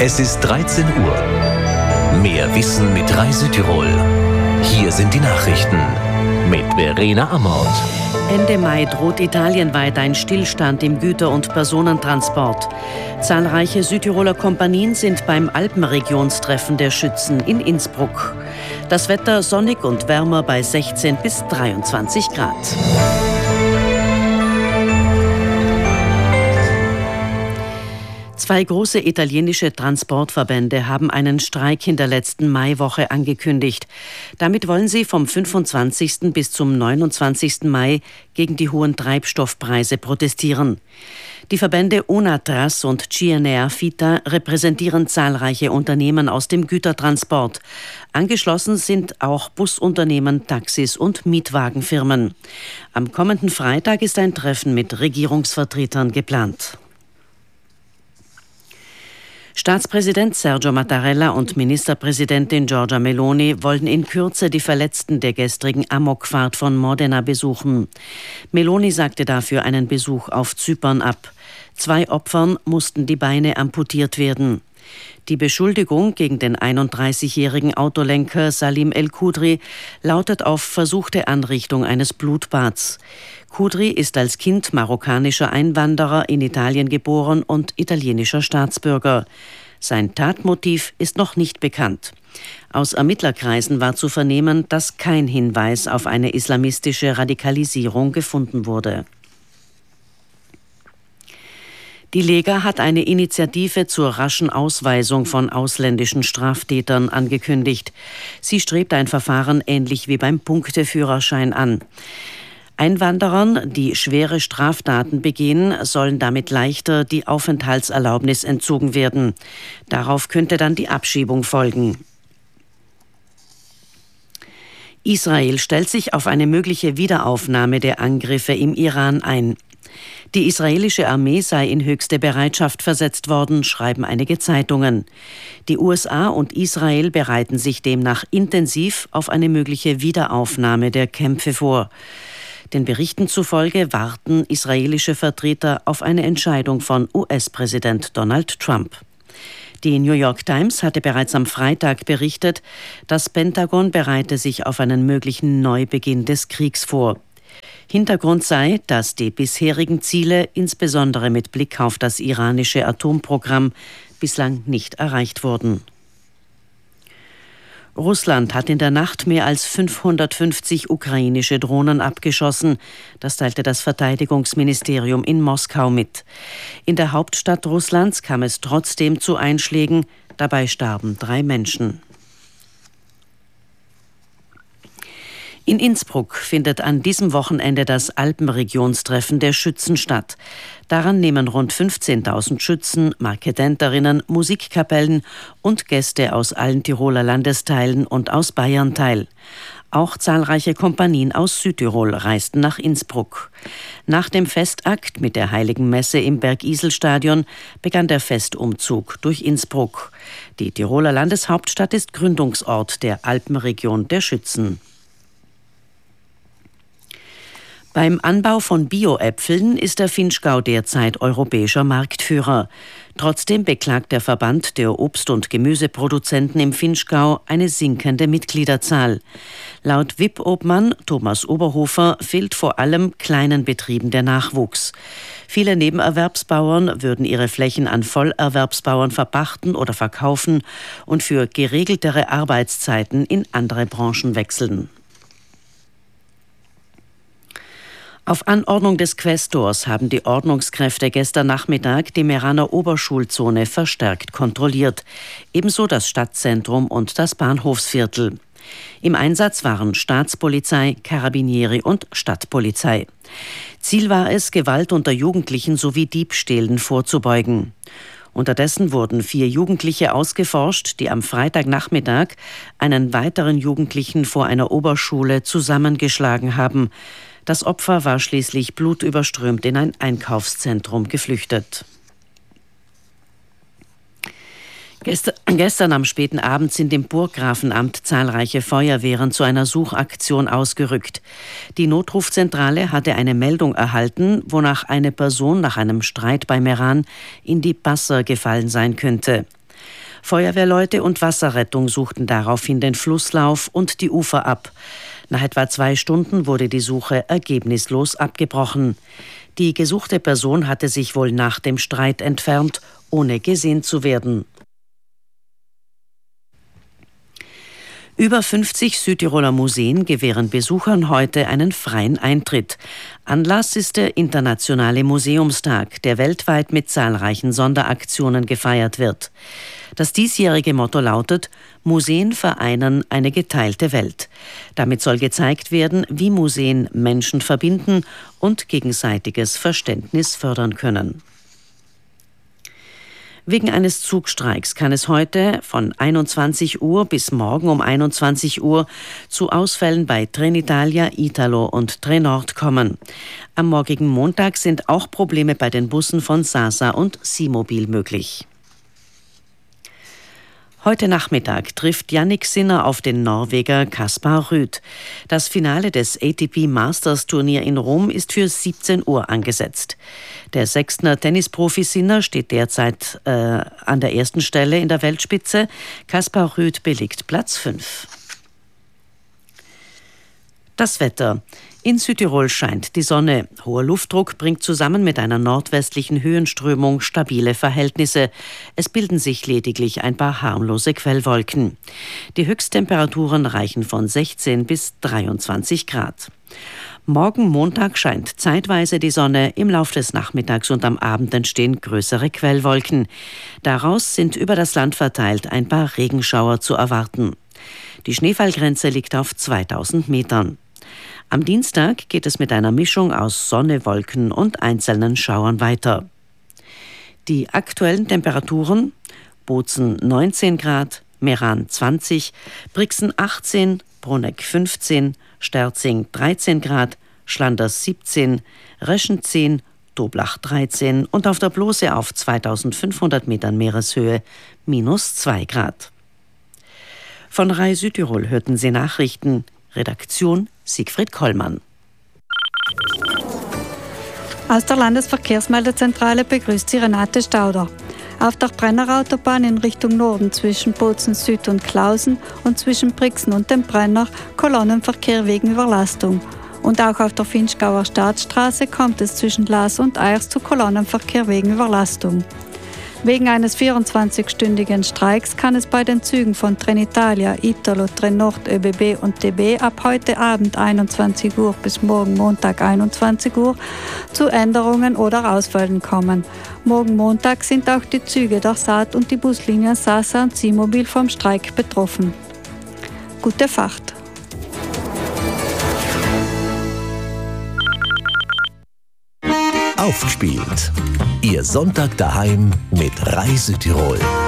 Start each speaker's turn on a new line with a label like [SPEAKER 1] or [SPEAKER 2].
[SPEAKER 1] Es ist 13 Uhr. Mehr Wissen mit Reisütirol. Hier sind die Nachrichten mit Verena Amort.
[SPEAKER 2] Ende Mai droht italienweit ein Stillstand im Güter- und Personentransport. Zahlreiche Südtiroler Kompanien sind beim Alpenregionstreffen der Schützen in Innsbruck. Das Wetter sonnig und wärmer bei 16 bis 23 Grad. Zwei große italienische Transportverbände haben einen Streik in der letzten Maiwoche angekündigt. Damit wollen sie vom 25. bis zum 29. Mai gegen die hohen Treibstoffpreise protestieren. Die Verbände UNATRAS und CNR Fita repräsentieren zahlreiche Unternehmen aus dem Gütertransport. Angeschlossen sind auch Busunternehmen, Taxis und Mietwagenfirmen. Am kommenden Freitag ist ein Treffen mit Regierungsvertretern geplant. Staatspräsident Sergio Mattarella und Ministerpräsidentin Giorgia Meloni wollen in Kürze die Verletzten der gestrigen Amokfahrt von Modena besuchen. Meloni sagte dafür einen Besuch auf Zypern ab. 2 Opfern mussten die Beine amputiert werden. Die Beschuldigung gegen den 31-jährigen Autolenker Salim El-Kudri lautet auf versuchte Anrichtung eines Blutbads. Kudri ist als Kind marokkanischer Einwanderer in Italien geboren und italienischer Staatsbürger. Sein Tatmotiv ist noch nicht bekannt. Aus Ermittlerkreisen war zu vernehmen, dass kein Hinweis auf eine islamistische Radikalisierung gefunden wurde. Die Lega hat eine Initiative zur raschen Ausweisung von ausländischen Straftätern angekündigt. Sie strebt ein Verfahren ähnlich wie beim Punkteführerschein an. Einwanderern, die schwere Straftaten begehen, sollen damit leichter die Aufenthaltserlaubnis entzogen werden. Darauf könnte dann die Abschiebung folgen. Israel stellt sich auf eine mögliche Wiederaufnahme der Angriffe im Iran ein. Die israelische Armee sei in höchste Bereitschaft versetzt worden, schreiben einige Zeitungen. Die USA und Israel bereiten sich demnach intensiv auf eine mögliche Wiederaufnahme der Kämpfe vor. Den Berichten zufolge warten israelische Vertreter auf eine Entscheidung von US-Präsident Donald Trump. Die New York Times hatte bereits am Freitag berichtet, das Pentagon bereite sich auf einen möglichen Neubeginn des Kriegs vor. Hintergrund sei, dass die bisherigen Ziele, insbesondere mit Blick auf das iranische Atomprogramm, bislang nicht erreicht wurden. Russland hat in der Nacht mehr als 550 ukrainische Drohnen abgeschossen. Das teilte das Verteidigungsministerium in Moskau mit. In der Hauptstadt Russlands kam es trotzdem zu Einschlägen. Dabei starben 3 Menschen. In Innsbruck findet an diesem Wochenende das Alpenregionstreffen der Schützen statt. Daran nehmen rund 15.000 Schützen, Marketenterinnen, Musikkapellen und Gäste aus allen Tiroler Landesteilen und aus Bayern teil. Auch zahlreiche Kompanien aus Südtirol reisten nach Innsbruck. Nach dem Festakt mit der Heiligen Messe im Bergiselstadion begann der Festumzug durch Innsbruck. Die Tiroler Landeshauptstadt ist Gründungsort der Alpenregion der Schützen. Beim Anbau von Bio-Äpfeln ist der Vinschgau derzeit europäischer Marktführer. Trotzdem beklagt der Verband der Obst- und Gemüseproduzenten im Vinschgau eine sinkende Mitgliederzahl. Laut WIP-Obmann Thomas Oberhofer fehlt vor allem kleinen Betrieben der Nachwuchs. Viele Nebenerwerbsbauern würden ihre Flächen an Vollerwerbsbauern verpachten oder verkaufen und für geregeltere Arbeitszeiten in andere Branchen wechseln. Auf Anordnung des Quästors haben die Ordnungskräfte gestern Nachmittag die Meraner Oberschulzone verstärkt kontrolliert, ebenso das Stadtzentrum und das Bahnhofsviertel. Im Einsatz waren Staatspolizei, Carabinieri und Stadtpolizei. Ziel war es, Gewalt unter Jugendlichen sowie Diebstählen vorzubeugen. Unterdessen wurden 4 Jugendliche ausgeforscht, die am Freitagnachmittag einen weiteren Jugendlichen vor einer Oberschule zusammengeschlagen haben. Das Opfer war schließlich blutüberströmt in ein Einkaufszentrum geflüchtet. Gestern am späten Abend sind im Burggrafenamt zahlreiche Feuerwehren zu einer Suchaktion ausgerückt. Die Notrufzentrale hatte eine Meldung erhalten, wonach eine Person nach einem Streit bei Meran in die Passer gefallen sein könnte. Feuerwehrleute und Wasserrettung suchten daraufhin den Flusslauf und die Ufer ab. Nach etwa 2 Stunden wurde die Suche ergebnislos abgebrochen. Die gesuchte Person hatte sich wohl nach dem Streit entfernt, ohne gesehen zu werden. Über 50 Südtiroler Museen gewähren Besuchern heute einen freien Eintritt. Anlass ist der Internationale Museumstag, der weltweit mit zahlreichen Sonderaktionen gefeiert wird. Das diesjährige Motto lautet: Museen vereinen eine geteilte Welt. Damit soll gezeigt werden, wie Museen Menschen verbinden und gegenseitiges Verständnis fördern können. Wegen eines Zugstreiks kann es heute von 21 Uhr bis morgen um 21 Uhr zu Ausfällen bei Trenitalia, Italo und Trenord kommen. Am morgigen Montag sind auch Probleme bei den Bussen von Sasa und Simobil möglich. Heute Nachmittag trifft Jannik Sinner auf den Norweger Kaspar Ruud. Das Finale des ATP Masters Turnier in Rom ist für 17 Uhr angesetzt. Der Sechstner Tennisprofi Sinner steht derzeit an der ersten Stelle in der Weltspitze. Kaspar Ruud belegt Platz 5. Das Wetter. In Südtirol scheint die Sonne. Hoher Luftdruck bringt zusammen mit einer nordwestlichen Höhenströmung stabile Verhältnisse. Es bilden sich lediglich ein paar harmlose Quellwolken. Die Höchsttemperaturen reichen von 16 bis 23 Grad. Morgen Montag scheint zeitweise die Sonne, im Laufe des Nachmittags und am Abend entstehen größere Quellwolken. Daraus sind über das Land verteilt ein paar Regenschauer zu erwarten. Die Schneefallgrenze liegt auf 2000 Metern. Am Dienstag geht es mit einer Mischung aus Sonne, Wolken und einzelnen Schauern weiter. Die aktuellen Temperaturen: Bozen 19 Grad, Meran 20, Brixen 18, Bruneck 15, Sterzing 13 Grad, Schlanders 17, Reschen 10, Doblach 13 und auf der Blose auf 2500 Metern Meereshöhe -2 Grad. Von Rai Südtirol hörten Sie Nachrichten. Redaktion Siegfried Kollmann.
[SPEAKER 3] Aus der Landesverkehrsmeldezentrale begrüßt Sie Renate Stauder. Auf der Brennerautobahn in Richtung Norden zwischen Bozen Süd und Klausen und zwischen Brixen und dem Brenner Kolonnenverkehr wegen Überlastung. Und auch auf der Vinschgauer Staatsstraße kommt es zwischen Laas und Eirs zu Kolonnenverkehr wegen Überlastung. Wegen eines 24-stündigen Streiks kann es bei den Zügen von Trenitalia, Italo, Trenord, ÖBB und DB ab heute Abend 21 Uhr bis morgen Montag 21 Uhr zu Änderungen oder Ausfällen kommen. Morgen Montag sind auch die Züge der Saat und die Buslinien Sasa und Simobil vom Streik betroffen. Gute Fahrt!
[SPEAKER 1] Aufgespielt. Ihr Sonntag daheim mit Rai Südtirol.